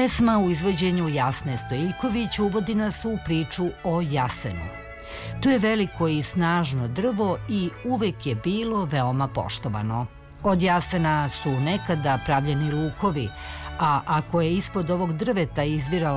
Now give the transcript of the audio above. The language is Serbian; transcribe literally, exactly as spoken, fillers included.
Pesma u izvođenju Jasne Stojiljković uvodi nas u priču o jasenu. To je veliko i snažno drvo i uvek je bilo veoma poštovano. Od jasena su nekada pravljeni lukovi, a ako je ispod ovog drveta izvirala